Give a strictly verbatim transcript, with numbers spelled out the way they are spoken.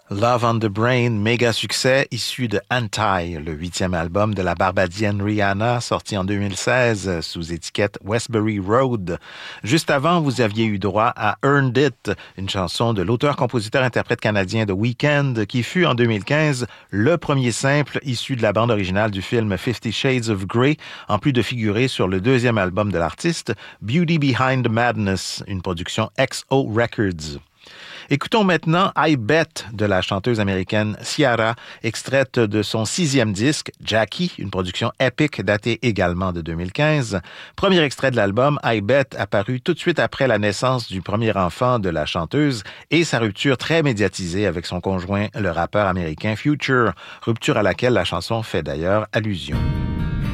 Love on the Brain, méga succès, issu de Anti, le huitième album de la Barbadienne Rihanna, sorti en deux mille seize sous étiquette Westbury Road. Juste avant, vous aviez eu droit à Earned It, une chanson de l'auteur-compositeur-interprète canadien The Weeknd, qui fut en deux mille quinze le premier simple issu de la bande originale du film Fifty Shades of Grey, en plus de figurer sur le deuxième album de l'artiste, Beauty Behind Madness, une production X O Records. Écoutons maintenant I Bet de la chanteuse américaine Ciara, extraite de son sixième disque, Jackie, une production épique datée également de deux mille quinze. Premier extrait de l'album, I Bet, apparu tout de suite après la naissance du premier enfant de la chanteuse et sa rupture très médiatisée avec son conjoint, le rappeur américain Future, rupture à laquelle la chanson fait d'ailleurs allusion.